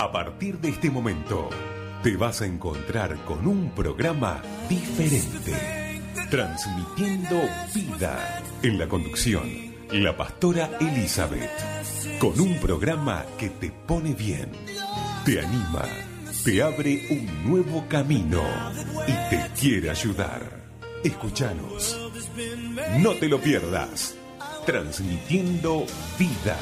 A partir de este momento, te vas a encontrar con un programa diferente, transmitiendo vida. En la conducción, la pastora Elizabeth, con un programa que te pone bien, te anima, te abre un nuevo camino y te quiere ayudar. Escúchanos, no te lo pierdas, transmitiendo vida.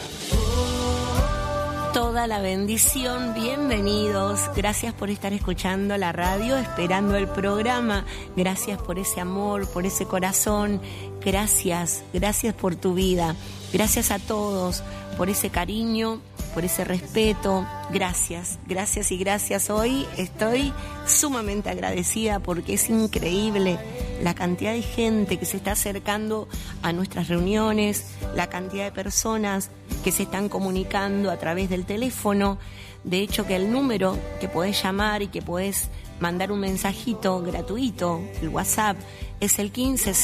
Toda la bendición, bienvenidos, gracias por estar escuchando la radio, esperando el programa, gracias por ese amor, por ese corazón, gracias por tu vida, gracias a todos por ese cariño, por ese respeto, gracias. Hoy estoy sumamente agradecida porque es increíble la cantidad de gente que se está acercando a nuestras reuniones, la cantidad de personas que se están comunicando a través del teléfono. De hecho, que el número que podés llamar y que podés mandar un mensajito gratuito, el WhatsApp, es el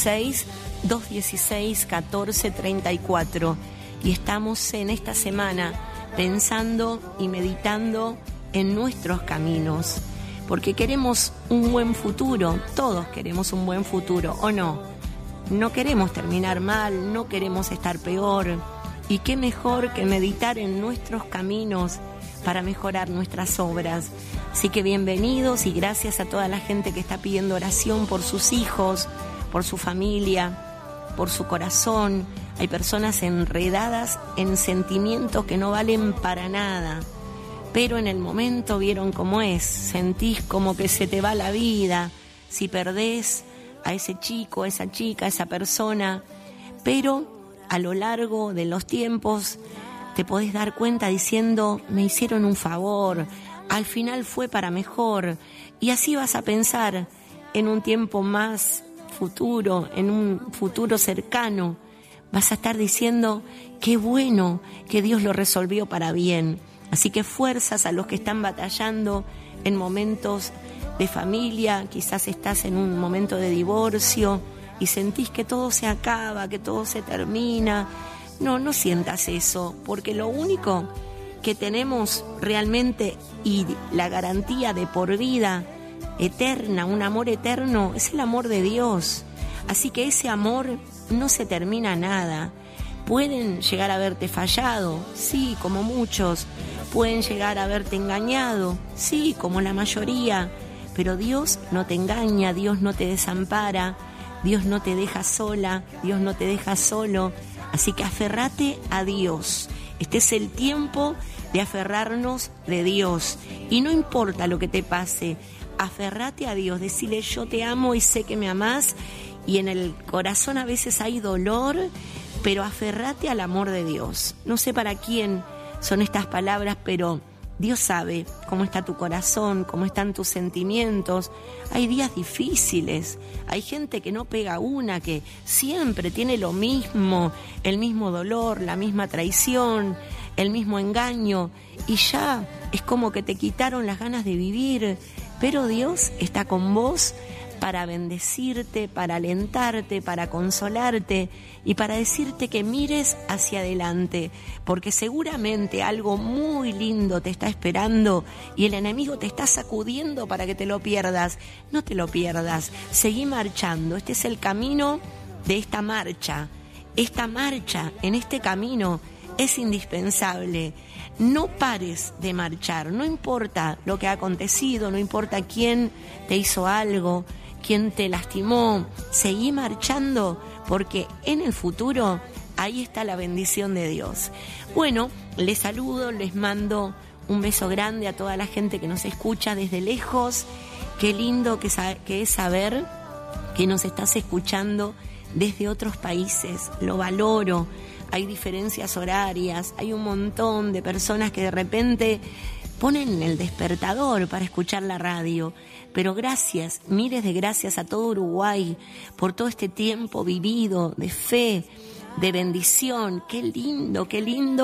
156-216-1434. Y estamos en esta semana pensando y meditando en nuestros caminos, porque queremos un buen futuro, todos queremos un buen futuro, ¿o no? No queremos terminar mal, no queremos estar peor, y qué mejor que meditar en nuestros caminos para mejorar nuestras obras. Así que bienvenidos y gracias a toda la gente que está pidiendo oración por sus hijos, por su familia, por su corazón. Hay personas enredadas en sentimientos que no valen para nada, pero en el momento vieron cómo es, sentís como que se te va la vida si perdés a ese chico, a esa chica, a esa persona, pero a lo largo de los tiempos te podés dar cuenta diciendo, me hicieron un favor, al final fue para mejor, y así vas a pensar en un tiempo más futuro, en un futuro cercano. Vas a estar diciendo, qué bueno que Dios lo resolvió para bien. Así que fuerzas a los que están batallando en momentos de familia, quizás estás en un momento de divorcio y sentís que todo se acaba, que todo se termina. No sientas eso, porque lo único que tenemos realmente y la garantía de por vida eterna, un amor eterno, es el amor de Dios. Así que ese amor no se termina nada. Pueden llegar a haberte fallado, sí, como muchos. Pueden llegar a haberte engañado, sí, como la mayoría. Pero Dios no te engaña, Dios no te desampara, Dios no te deja sola, Dios no te deja solo. Así que aferrate a Dios. Este es el tiempo de aferrarnos de Dios. Y no importa lo que te pase, aferrate a Dios. Decile, yo te amo y sé que me amás. Y en el corazón a veces hay dolor, pero aferrate al amor de Dios. No sé para quién son estas palabras, pero Dios sabe cómo está tu corazón, cómo están tus sentimientos. Hay días difíciles, hay gente que no pega una, que siempre tiene lo mismo, el mismo dolor, la misma traición, el mismo engaño, y ya es como que te quitaron las ganas de vivir. Pero Dios está con vos para bendecirte, para alentarte, para consolarte y para decirte que mires hacia adelante, porque seguramente algo muy lindo te está esperando y el enemigo te está sacudiendo para que te lo pierdas. No te lo pierdas, seguí marchando. Este es el camino de esta marcha. Esta marcha en este camino es indispensable. No pares de marchar, no importa lo que ha acontecido, no importa quién te hizo algo, quién te lastimó, seguí marchando, porque en el futuro ahí está la bendición de Dios. Bueno, les saludo, les mando un beso grande a toda la gente que nos escucha desde lejos. Qué lindo que es saber que nos estás escuchando desde otros países, lo valoro. Hay diferencias horarias, hay un montón de personas que de repente ponen el despertador para escuchar la radio. Pero gracias, miles de gracias a todo Uruguay por todo este tiempo vivido de fe, de bendición. Qué lindo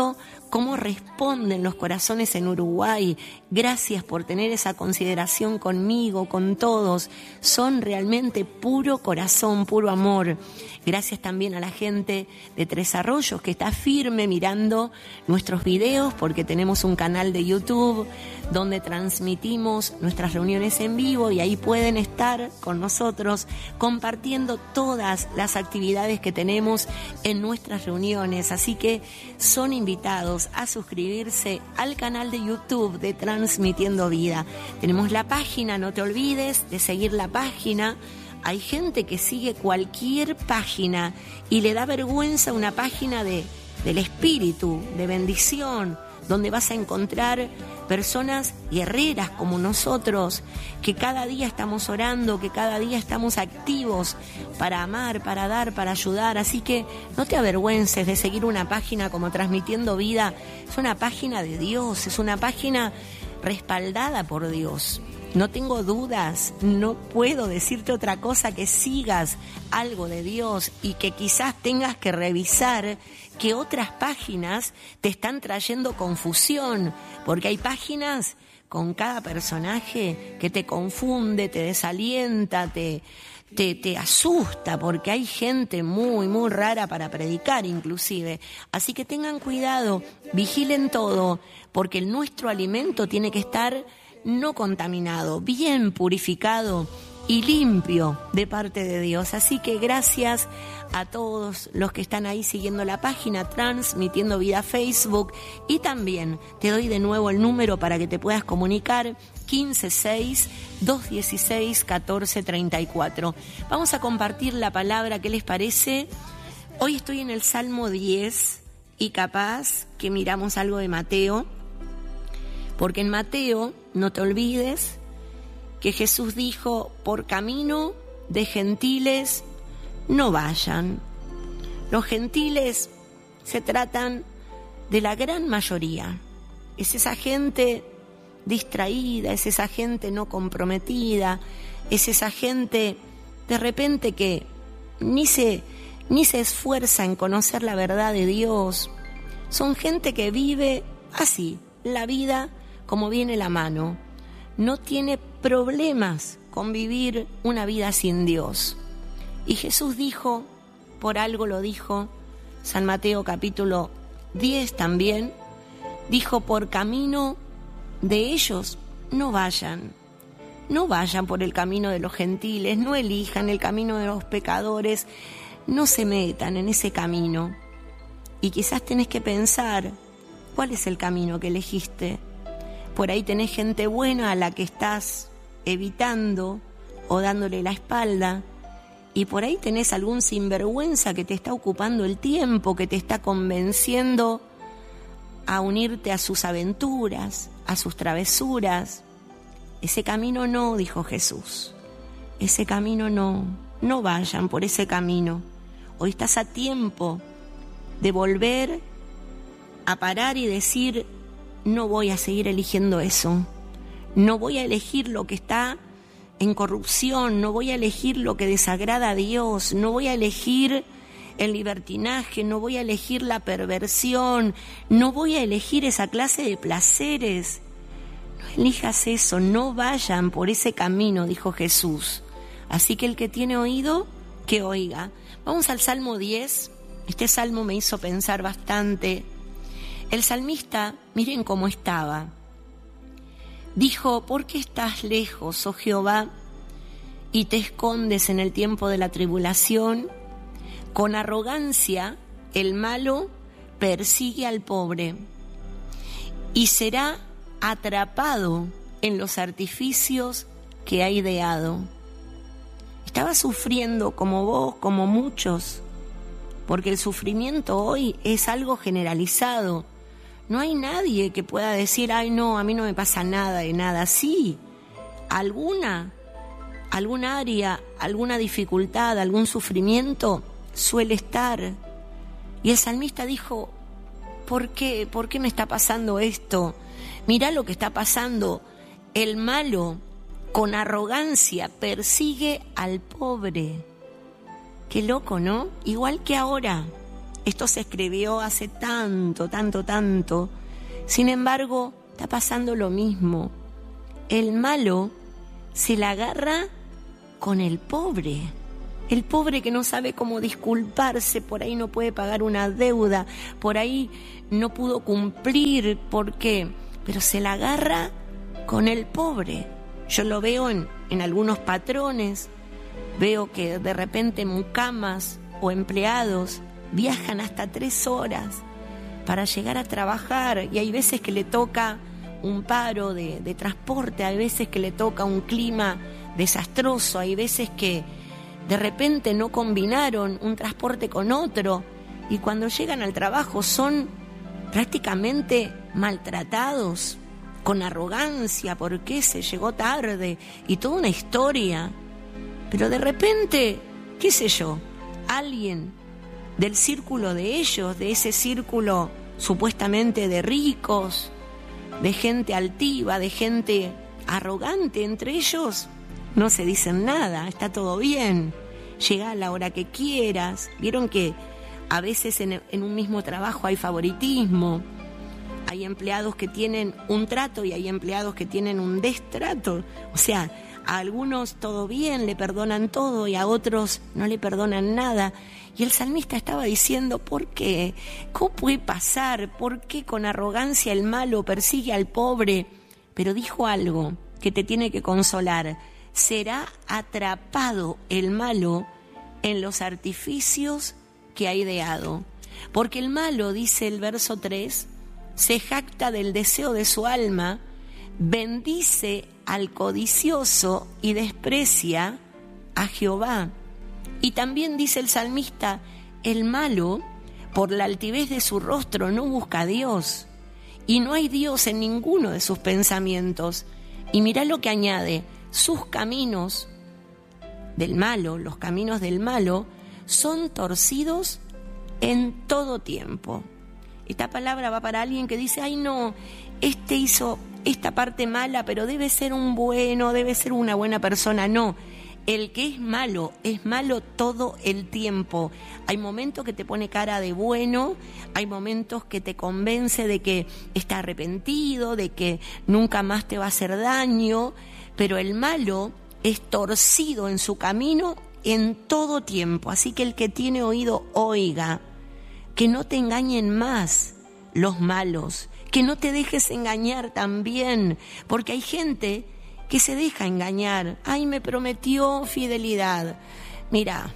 cómo responden los corazones en Uruguay. Gracias por tener esa consideración conmigo, con todos. Son realmente puro corazón, puro amor. Gracias también a la gente de Tres Arroyos que está firme mirando nuestros videos, porque tenemos un canal de YouTube donde transmitimos nuestras reuniones en vivo y ahí pueden estar con nosotros compartiendo todas las actividades que tenemos en nuestras reuniones. Así que son invitados a suscribirse al canal de YouTube de Transmitiendo Vida. Tenemos la página, no te olvides de seguir la página. Hay gente que sigue cualquier página y le da vergüenza una página del espíritu, de bendición, donde vas a encontrar personas guerreras como nosotros, que cada día estamos orando, que cada día estamos activos para amar, para dar, para ayudar. Así que no te avergüences de seguir una página como Transmitiendo Vida. Es una página de Dios, es una página respaldada por Dios. No tengo dudas, no puedo decirte otra cosa que sigas algo de Dios y que quizás tengas que revisar que otras páginas te están trayendo confusión, porque hay páginas con cada personaje que te confunde, te desalienta, te asusta, porque hay gente muy, muy rara para predicar inclusive. Así que tengan cuidado, vigilen todo, porque nuestro alimento tiene que estar no contaminado, bien purificado y limpio de parte de Dios. Así que gracias a todos los que están ahí siguiendo la página Transmitiendo Vida Facebook, y también te doy de nuevo el número para que te puedas comunicar, 156-216-1434. Vamos a compartir la palabra, ¿qué les parece? Hoy estoy en el Salmo 10 y capaz que miramos algo de Mateo, porque en Mateo, no te olvides que Jesús dijo: por camino de gentiles no vayan. Los gentiles se tratan de la gran mayoría. Es esa gente distraída, es esa gente no comprometida, es esa gente de repente que ni se esfuerza en conocer la verdad de Dios. Son gente que vive así, la vida como viene la mano. No tiene problemas con vivir una vida sin Dios. Y Jesús dijo, por algo lo dijo, San Mateo capítulo 10 también, dijo: por camino de ellos no vayan. No vayan por el camino de los gentiles, no elijan el camino de los pecadores, no se metan en ese camino. Y quizás tenés que pensar, ¿cuál es el camino que elegiste? Por ahí tenés gente buena a la que estás evitando o dándole la espalda, y por ahí tenés algún sinvergüenza que te está ocupando el tiempo, que te está convenciendo a unirte a sus aventuras, a sus travesuras. Ese camino no, dijo Jesús. Ese camino no vayan por ese camino. Hoy estás a tiempo de volver a parar y decir: no voy a seguir eligiendo eso, no voy a elegir lo que está en corrupción, no voy a elegir lo que desagrada a Dios, no voy a elegir el libertinaje, no voy a elegir la perversión, no voy a elegir esa clase de placeres. No elijas eso, no vayan por ese camino, dijo Jesús. Así que el que tiene oído, que oiga. Vamos al Salmo 10. Este salmo me hizo pensar bastante. El salmista, miren cómo estaba. Dijo: ¿por qué estás lejos, oh Jehová, y te escondes en el tiempo de la tribulación? Con arrogancia el malo persigue al pobre y será atrapado en los artificios que ha ideado. Estaba sufriendo como vos, como muchos, porque el sufrimiento hoy es algo generalizado. No hay nadie que pueda decir: ay no, a mí no me pasa nada de nada. Sí, alguna área, alguna dificultad, algún sufrimiento suele estar. Y el salmista dijo: ¿por qué me está pasando esto? Mirá lo que está pasando. El malo con arrogancia persigue al pobre. Qué loco, ¿no? Igual que ahora esto se escribió hace tanto. Sin embargo, está pasando lo mismo. El malo se la agarra con el pobre. El pobre que no sabe cómo disculparse, por ahí no puede pagar una deuda, por ahí no pudo cumplir, ¿por qué? Pero se la agarra con el pobre. Yo lo veo en algunos patrones, veo que de repente mucamas o empleados viajan hasta 3 horas para llegar a trabajar y hay veces que le toca un paro de transporte, hay veces que le toca un clima desastroso, hay veces que de repente no combinaron un transporte con otro y cuando llegan al trabajo son prácticamente maltratados, con arrogancia, porque se llegó tarde y toda una historia. Pero de repente, qué sé yo, alguien del círculo de ellos, de ese círculo supuestamente de ricos, de gente altiva, de gente arrogante, entre ellos no se dicen nada, está todo bien, llega a la hora que quieras. Vieron que a veces en un mismo trabajo hay favoritismo, hay empleados que tienen un trato y hay empleados que tienen un destrato. O sea, a algunos todo bien, le perdonan todo y a otros no le perdonan nada. Y el salmista estaba diciendo, ¿por qué? ¿Cómo puede pasar? ¿Por qué con arrogancia el malo persigue al pobre? Pero dijo algo que te tiene que consolar. Será atrapado el malo en los artificios que ha ideado. Porque el malo, dice el verso 3, se jacta del deseo de su alma, bendice al codicioso y desprecia a Jehová. Y también dice el salmista, el malo, por la altivez de su rostro, no busca a Dios, y no hay Dios en ninguno de sus pensamientos. Y mirá lo que añade, sus caminos del malo, los caminos del malo, son torcidos en todo tiempo. Esta palabra va para alguien que dice, ay no, este hizo esta parte mala, pero debe ser un bueno, debe ser una buena persona. No, el que es malo todo el tiempo. Hay momentos que te pone cara de bueno, hay momentos que te convence de que está arrepentido, de que nunca más te va a hacer daño, pero el malo es torcido en su camino en todo tiempo. Así que el que tiene oído, oiga. Que no te engañen más los malos, que no te dejes engañar también, porque hay gente que se deja engañar. Ay, me prometió fidelidad. Mira,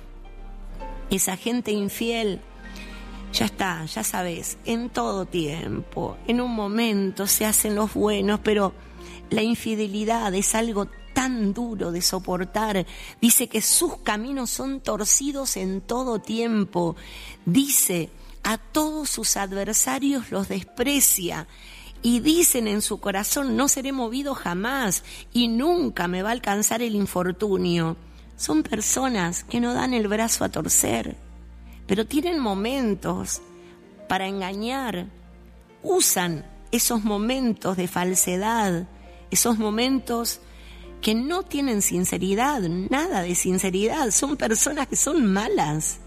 esa gente infiel, ya está, ya sabes, en todo tiempo, en un momento se hacen los buenos, pero la infidelidad es algo tan duro de soportar. Dice que sus caminos son torcidos en todo tiempo. Dice, a todos sus adversarios los desprecia y dicen en su corazón, no seré movido jamás y nunca me va a alcanzar el infortunio. Son personas que no dan el brazo a torcer, pero tienen momentos para engañar. Usan esos momentos de falsedad, esos momentos que no tienen sinceridad, nada de sinceridad. Son personas que son malas.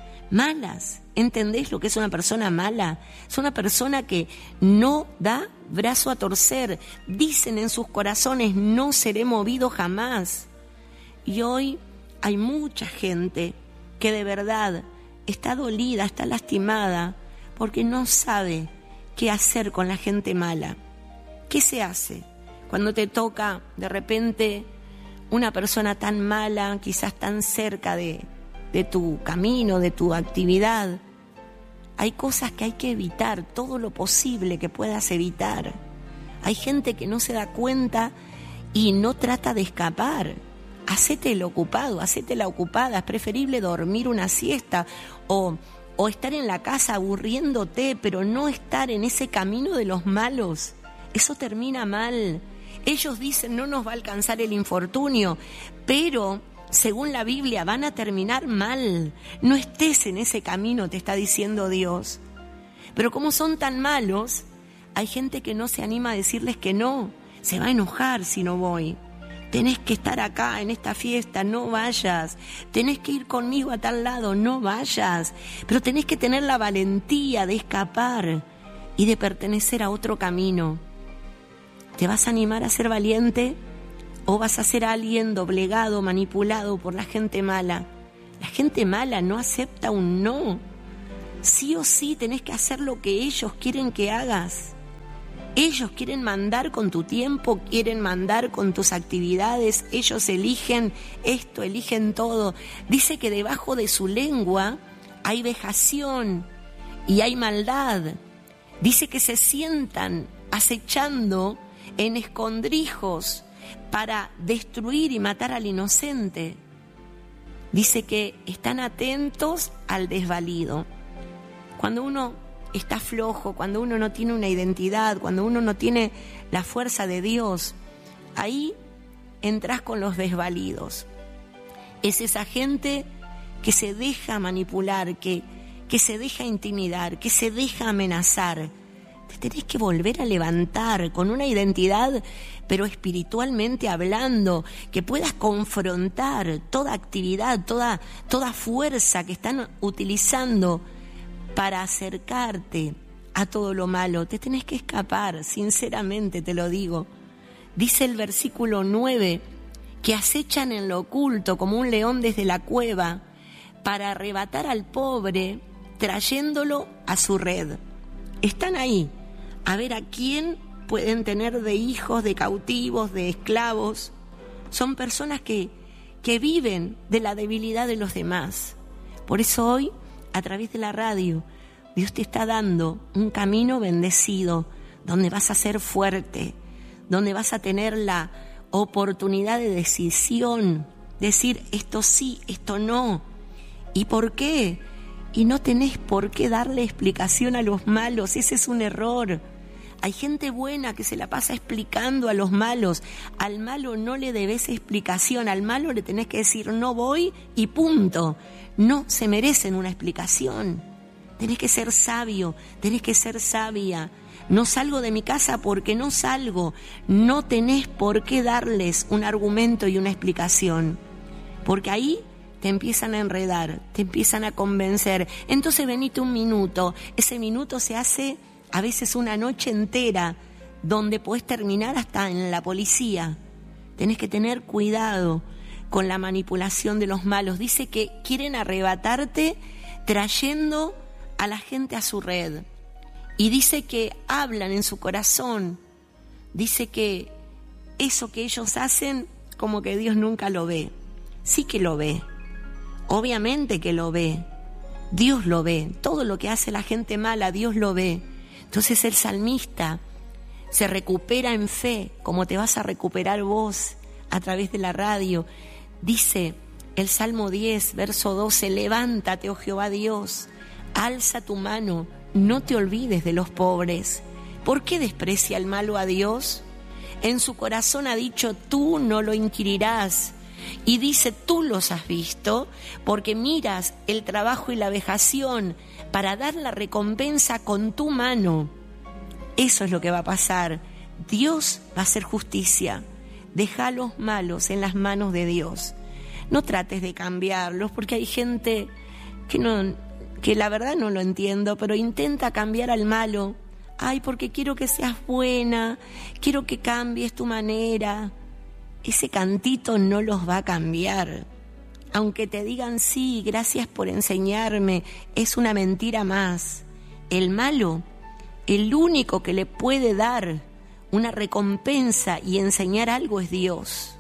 ¿Entendés lo que es una persona mala? Es una persona que no da brazo a torcer. Dicen en sus corazones, no seré movido jamás. Y hoy hay mucha gente que de verdad está dolida, está lastimada, porque no sabe qué hacer con la gente mala. ¿Qué se hace cuando te toca de repente una persona tan mala, quizás tan cerca de tu camino, de tu actividad? Hay cosas que hay que evitar, todo lo posible que puedas evitar. Hay gente que no se da cuenta y no trata de escapar. Hacete el ocupado, hacete la ocupada. Es preferible dormir una siesta o estar en la casa aburriéndote, pero no estar en ese camino de los malos. Eso termina mal. Ellos dicen, no nos va a alcanzar el infortunio, pero según la Biblia van a terminar mal. No estés en ese camino, te está diciendo Dios. Pero como son tan malos, hay gente que no se anima a decirles que no. Se va a enojar si no voy. tenés que estar acá en esta fiesta, no vayas. Tenés que ir conmigo a tal lado, no vayas. Pero tenés que tener la valentía de escapar y de pertenecer a otro camino. ¿Te vas a animar a ser valiente o vas a ser alguien doblegado, manipulado por la gente mala? La gente mala no acepta un no. Sí o sí tenés que hacer lo que ellos quieren que hagas. Ellos quieren mandar con tu tiempo, quieren mandar con tus actividades, ellos eligen esto, eligen todo. Dice que debajo de su lengua hay vejación y hay maldad. Dice que se sientan acechando en escondrijos para destruir y matar al inocente. Dice que están atentos al desvalido. Cuando uno está flojo, cuando uno no tiene una identidad, cuando uno no tiene la fuerza de Dios, ahí entras con los desvalidos. Es esa gente que se deja manipular, que se deja intimidar, que se deja amenazar. Te tenés que volver a levantar con una identidad, pero espiritualmente hablando, que puedas confrontar toda actividad, toda fuerza que están utilizando para acercarte a todo lo malo. Te tenés que escapar, sinceramente te lo digo. Dice el versículo 9, que acechan en lo oculto como un león desde la cueva para arrebatar al pobre, trayéndolo a su red. Están ahí, a ver a quién pueden tener de hijos, de cautivos, de esclavos. Son personas que viven de la debilidad de los demás. Por eso hoy, a través de la radio, Dios te está dando un camino bendecido, donde vas a ser fuerte, donde vas a tener la oportunidad de decisión, decir esto sí, esto no. ¿Y por qué? Y no tenés por qué darle explicación a los malos, ese es un error. Hay gente buena que se la pasa explicando a los malos. Al malo no le debes explicación, al malo le tenés que decir no voy y punto. No se merecen una explicación. Tenés que ser sabio, tenés que ser sabia. No salgo de mi casa porque no salgo. No tenés por qué darles un argumento y una explicación. Porque ahí te empiezan a enredar, te empiezan a convencer. Entonces venite un minuto. Ese minuto se hace a veces una noche entera, donde podés terminar hasta en la policía. Tenés que tener cuidado con la manipulación de los malos. Dice que quieren arrebatarte trayendo a la gente a su red. Y dice que hablan en su corazón. Dice que eso que ellos hacen, como que Dios nunca lo ve. Sí que lo ve. Obviamente que lo ve. Dios lo ve. Todo lo que hace la gente mala, Dios lo ve. Entonces el salmista se recupera en fe, como te vas a recuperar vos a través de la radio. Dice el Salmo 10, verso 12, levántate, oh Jehová Dios, alza tu mano, no te olvides de los pobres. ¿Por qué desprecia el malo a Dios? En su corazón ha dicho, tú no lo inquirirás. Y dice, tú los has visto, porque miras el trabajo y la vejación para dar la recompensa con tu mano. Eso es lo que va a pasar. Dios va a hacer justicia. Deja a los malos en las manos de Dios. No trates de cambiarlos, porque hay gente que la verdad no lo entiendo, pero intenta cambiar al malo. Ay, porque quiero que seas buena, quiero que cambies tu manera. Ese cantito no los va a cambiar. Aunque te digan sí, gracias por enseñarme, es una mentira más. El malo, el único que le puede dar una recompensa y enseñar algo es Dios.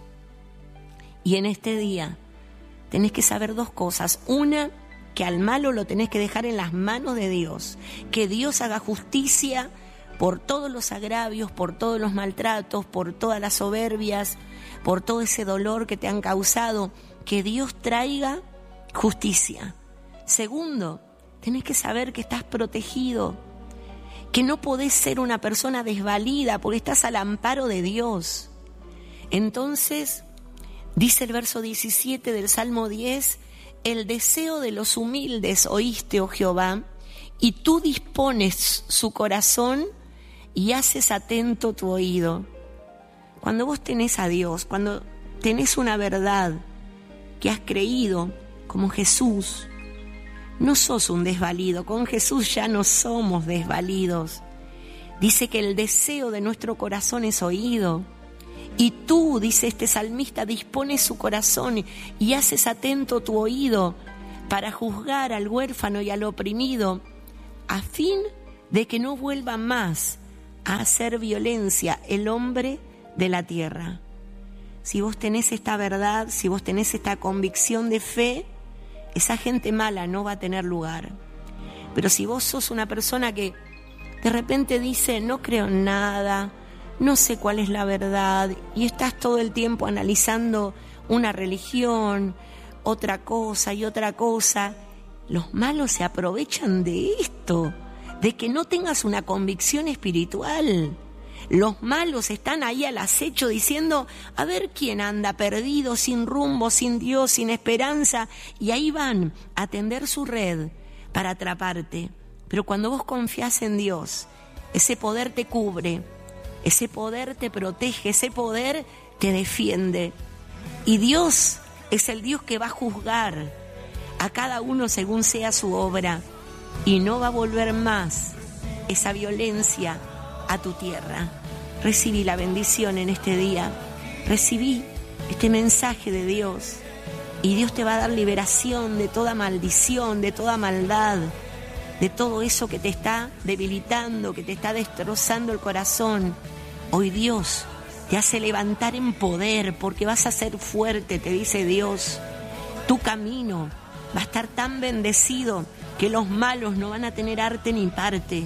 Y en este día tenés que saber dos cosas. Una, que al malo lo tenés que dejar en las manos de Dios. Que Dios haga justicia por todos los agravios, por todos los maltratos, por todas las soberbias, por todo ese dolor que te han causado. Que Dios traiga justicia. Segundo, tenés que saber que estás protegido, que no podés ser una persona desvalida porque estás al amparo de Dios. Entonces, dice el verso 17 del Salmo 10, el deseo de los humildes oíste, oh Jehová, y tú dispones su corazón y haces atento tu oído. Cuando vos tenés a Dios, cuando tenés una verdad que has creído como Jesús, no sos un desvalido. Con Jesús ya no somos desvalidos. Dice que el deseo de nuestro corazón es oído. Y tú, dice este salmista, dispones su corazón y haces atento tu oído para juzgar al huérfano y al oprimido, a fin de que no vuelva más a hacer violencia el hombre de la tierra. Si vos tenés esta verdad, si vos tenés esta convicción de fe, esa gente mala no va a tener lugar. Pero si vos sos una persona que de repente dice, no creo en nada, no sé cuál es la verdad, y estás todo el tiempo analizando una religión, otra cosa y otra cosa, los malos se aprovechan de esto, de que no tengas una convicción espiritual. Los malos están ahí al acecho diciendo, a ver quién anda perdido, sin rumbo, sin Dios, sin esperanza, y ahí van a tender su red para atraparte. Pero cuando vos confías en Dios, ese poder te cubre, ese poder te protege, ese poder te defiende. Y Dios es el Dios que va a juzgar a cada uno según sea su obra, y no va a volver más esa violencia a tu tierra. Recibí la bendición en este día, recibí este mensaje de Dios, y Dios te va a dar liberación de toda maldición, de toda maldad, de todo eso que te está debilitando, que te está destrozando el corazón. Hoy Dios te hace levantar en poder, porque vas a ser fuerte, te dice Dios. Tu camino va a estar tan bendecido que los malos no van a tener arte ni parte.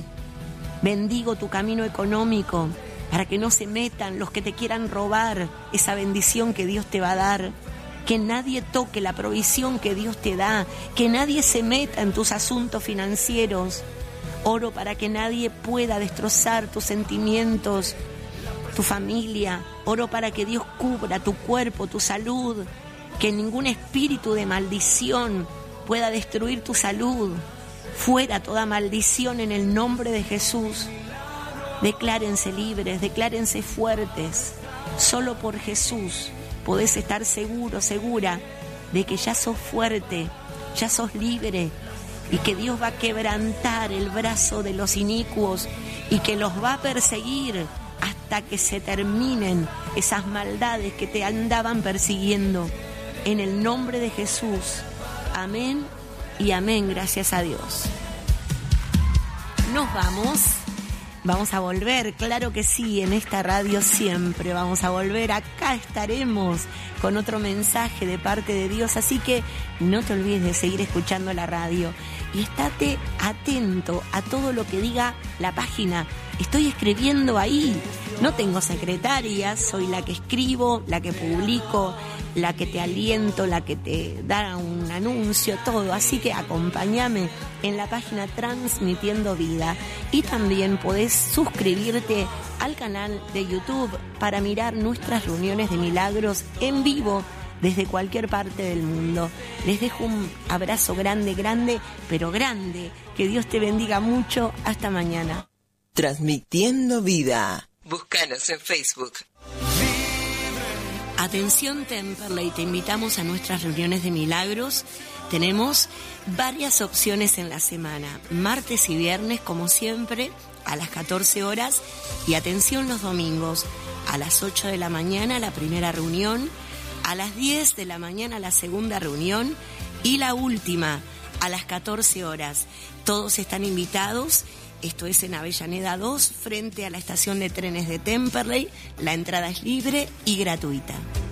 Bendigo tu camino económico para que no se metan los que te quieran robar esa bendición que Dios te va a dar. Que nadie toque la provisión que Dios te da, que nadie se meta en tus asuntos financieros. Oro para que nadie pueda destrozar tus sentimientos, tu familia. Oro para que Dios cubra tu cuerpo, tu salud, que ningún espíritu de maldición pueda destruir tu salud. Fuera toda maldición en el nombre de Jesús. Declárense libres, declárense fuertes. Solo por Jesús podés estar seguro, segura de que ya sos fuerte, ya sos libre, y que Dios va a quebrantar el brazo de los inicuos y que los va a perseguir hasta que se terminen esas maldades que te andaban persiguiendo. En el nombre de Jesús. Amén y amén, gracias a Dios. Nos vamos. Vamos a volver, claro que sí, en esta radio siempre vamos a volver. Acá estaremos con otro mensaje de parte de Dios, así que no te olvides de seguir escuchando la radio y estate atento a todo lo que diga la página. Estoy escribiendo ahí, no tengo secretaria, soy la que escribo, la que publico, la que te aliento, la que te da un anuncio, todo. Así que acompáñame en la página Transmitiendo Vida. Y también podés suscribirte al canal de YouTube para mirar nuestras reuniones de milagros en vivo desde cualquier parte del mundo. Les dejo un abrazo grande, grande, pero grande. Que Dios te bendiga mucho. Hasta mañana. Transmitiendo Vida. Búscanos en Facebook. Atención Temperley, te invitamos a nuestras reuniones de milagros. Tenemos varias opciones en la semana, martes y viernes como siempre a las 14 horas y atención los domingos a las 8 de la mañana la primera reunión, a las 10 de la mañana la segunda reunión y la última a las 14 horas. Todos están invitados. Esto es en Avellaneda 2, frente a la estación de trenes de Temperley. La entrada es libre y gratuita.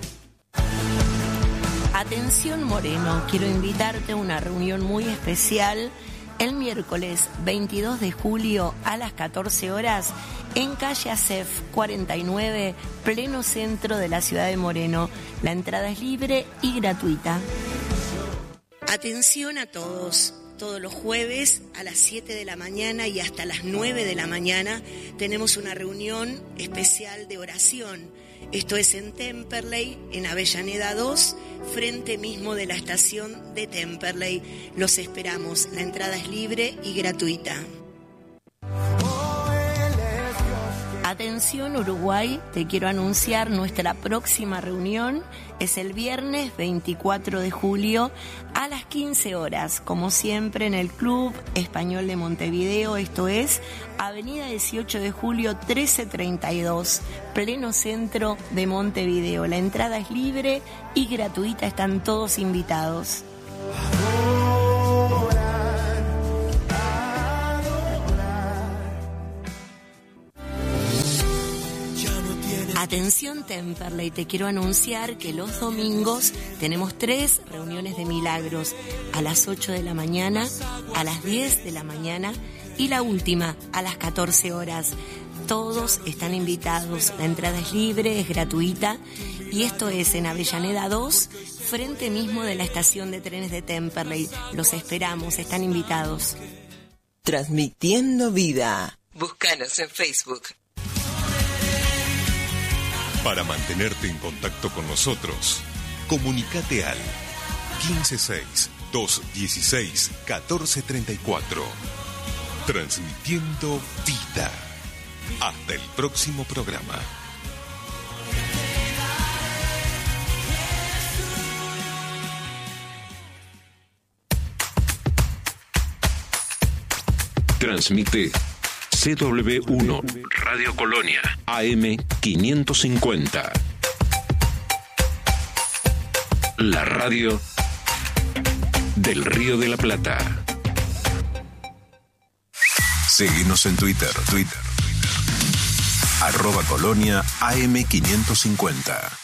Atención Moreno, quiero invitarte a una reunión muy especial el miércoles 22 de julio a las 14 horas en calle Acef 49, pleno centro de la ciudad de Moreno. La entrada es libre y gratuita. Atención a todos. Todos los jueves a las 7 de la mañana y hasta las 9 de la mañana tenemos una reunión especial de oración. Esto es en Temperley, en Avellaneda 2, frente mismo de la estación de Temperley. Los esperamos. La entrada es libre y gratuita. Atención Uruguay, te quiero anunciar nuestra próxima reunión es el viernes 24 de julio a las 15 horas, como siempre en el Club Español de Montevideo, esto es Avenida 18 de Julio 1332, pleno centro de Montevideo. La entrada es libre y gratuita, están todos invitados. Atención Temperley, te quiero anunciar que los domingos tenemos 3 reuniones de milagros, a las 8 de la mañana, a las 10 de la mañana y la última a las 14 horas. Todos están invitados, la entrada es libre, es gratuita y esto es en Avellaneda 2, frente mismo de la estación de trenes de Temperley. Los esperamos, están invitados. Transmitiendo vida. Búscanos en Facebook. Para mantenerte en contacto con nosotros, comunícate al 156-216-1434. Transmitiendo vida. Hasta el próximo programa. Transmite CW1 Radio Colonia AM 550. La radio del Río de la Plata. Síguenos en Twitter. @Colonia AM 550.